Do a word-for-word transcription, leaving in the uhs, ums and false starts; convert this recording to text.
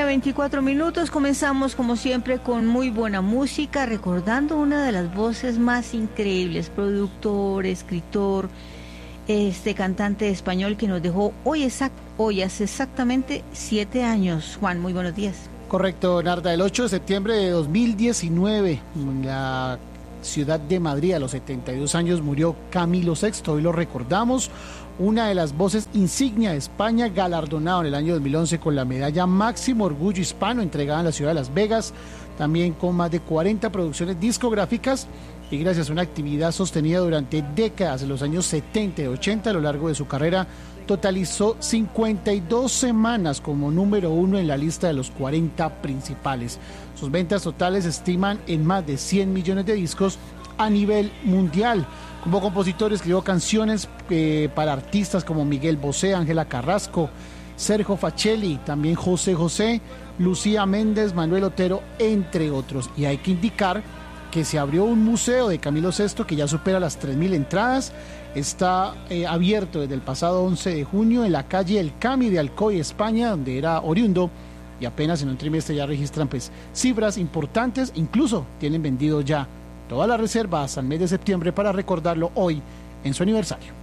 veinticuatro minutos, comenzamos como siempre con muy buena música, recordando una de las voces más increíbles, productor, escritor, este cantante español que nos dejó hoy, exact, hoy hace exactamente siete años. Juan, muy buenos días. Correcto, Narda, el ocho de septiembre de dos mil diecinueve, en la ciudad de Madrid, a los setenta y dos años, murió Camilo sexto, hoy lo recordamos. Una de las voces insignia de España, galardonado en el año dos mil once con la medalla Máximo Orgullo Hispano, entregada en la ciudad de Las Vegas, también con más de cuarenta producciones discográficas y gracias a una actividad sostenida durante décadas, en los años setenta y ochenta, a lo largo de su carrera, totalizó cincuenta y dos semanas como número uno en la lista de los cuarenta principales. Sus ventas totales se estiman en más de cien millones de discos a nivel mundial. Como compositor escribió canciones eh, para artistas como Miguel Bosé, Ángela Carrasco, Sergio Facelli, también José José, Lucía Méndez, Manuel Otero, entre otros. Y hay que indicar que se abrió un museo de Camilo sexto que ya supera las tres mil entradas. Está eh, abierto desde el pasado once de junio en la calle El Cami de Alcoy, España, donde era oriundo, y apenas en un trimestre ya registran pues cifras importantes, incluso tienen vendido ya todas las reservas al mes de septiembre para recordarlo hoy en su aniversario.